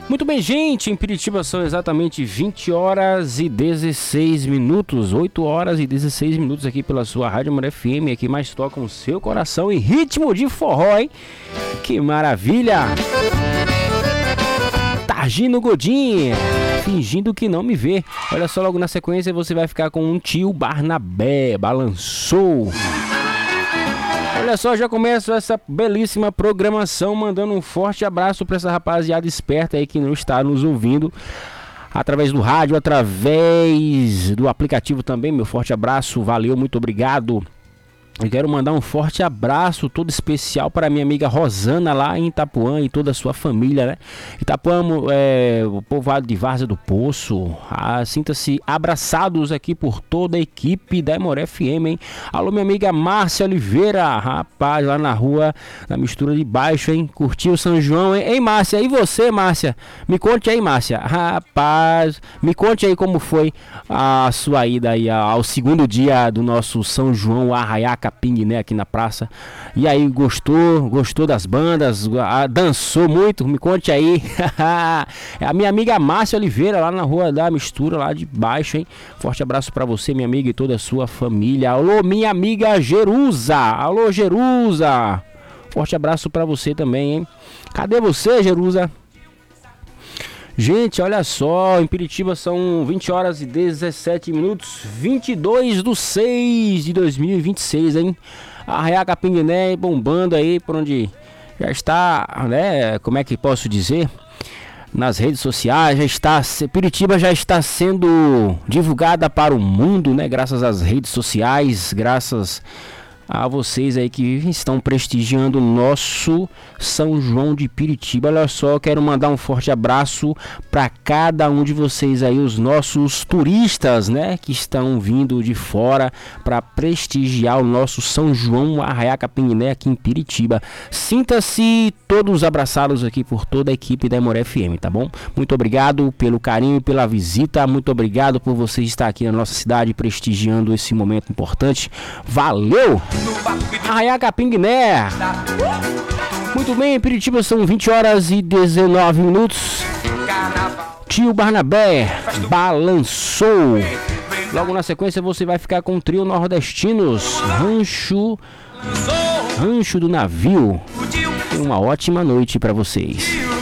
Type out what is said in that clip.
Muito bem, gente, em Piritiba são exatamente 20 horas e 16 minutos, 8 horas e 16 minutos aqui pela sua Rádio Amor FM, aqui mais toca o seu coração em ritmo de forró, hein? Que maravilha! Targino Godinho, fingindo que não me vê. Olha só, logo na sequência você vai ficar com um Tio Barnabé, Balançou. Olha só, já começo essa belíssima programação mandando um forte abraço para essa rapaziada esperta aí que não está nos ouvindo através do rádio, através do aplicativo também. Meu forte abraço, valeu, muito obrigado. Eu quero mandar um forte abraço todo especial para minha amiga Rosana lá em Itapuã e toda a sua família, né? Itapuã, o povoado de Várzea do Poço. Sinta-se abraçados aqui por toda a equipe da Amor FM, hein? Alô, minha amiga Márcia Oliveira, rapaz, lá na rua, na mistura de baixo, hein? Curtiu São João, hein? Ei, Márcia, e você, Márcia? Me conte aí, Márcia. Rapaz, me conte aí como foi a sua ida aí ao segundo dia do nosso São João Arraiá Capingue, né, aqui na praça. E aí, gostou das bandas, dançou muito? Me conte aí. É a minha amiga Márcia Oliveira, lá na rua da mistura, lá de baixo, hein? Forte abraço pra você, minha amiga, e toda a sua família. Alô, minha amiga Jerusa. Alô, Jerusa. Forte abraço pra você também, hein? Cadê você, Jerusa? Gente, olha só, em Piritiba são 20 horas e 17 minutos, 22/6/2026, hein? Arraiá Capinguiné bombando aí por onde já está, né? Como é que posso dizer? Nas redes sociais, Piritiba já está sendo divulgada para o mundo, né? Graças às redes sociais, graças a vocês aí que estão prestigiando o nosso São João de Piritiba. Olha só, quero mandar um forte abraço para cada um de vocês aí, os nossos turistas, né, que estão vindo de fora para prestigiar o nosso São João Arraiá Capinguiné aqui em Piritiba. Sinta-se todos abraçados aqui por toda a equipe da Amor FM, tá bom? Muito obrigado pelo carinho e pela visita, muito obrigado por você estar aqui na nossa cidade prestigiando esse momento importante. Valeu! Arraiá Capinguiné. Muito bem, Piritiba são 20 horas e 19 minutos. Tio Barnabé, Balançou. Logo na sequência você vai ficar com o trio Nordestinos, Rancho do Navio. Uma ótima noite pra vocês.